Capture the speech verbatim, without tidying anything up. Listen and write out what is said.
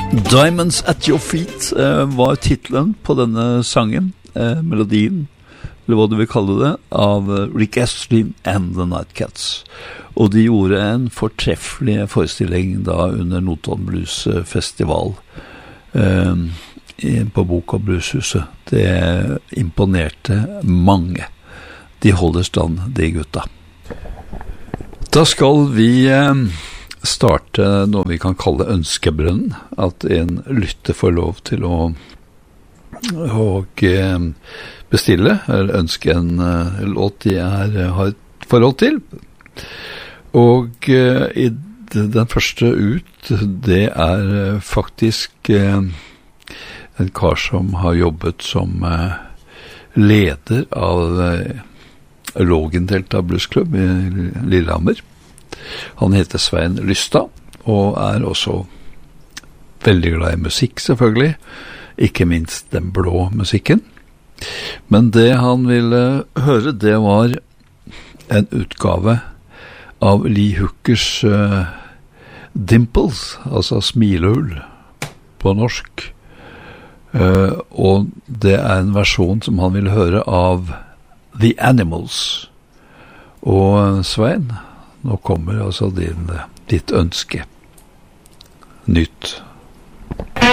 Diamonds at Your Feet eh, var titlen på denne sangen, eh, melodien, eller hva du vil kalle det, av Rick Astley and the Nightcats. Og de gjorde en fortreffelig forestilling da under Notodden Blues Festival eh, på Bok- og Blueshuset. Det imponerte mange. De holder stand, de gutta. Da skal vi eh, starte noe vi kan kalle ønskebrønnen, at en lytter får lov til å og, eh, bestille, eller ønske en eh, låt de er, har et forhold til. Og eh, i den første ut, det er eh, faktisk eh, en kar som har jobbet som eh, leder av eh, Lågendelta Bluesklubb i Lillehammer. Han heter Svein Lystad, og er også veldig glad i musikk, selvfølgelig. Ikke minst den blå musikken. Men det han ville høre, det var en utgave av Lee Hookers uh, Dimples, altså smilehull på norsk. Uh, og det er en versjon som han ville høre av The Animals. Og Svein, nå kommer altså din, ditt ønske. Nytt.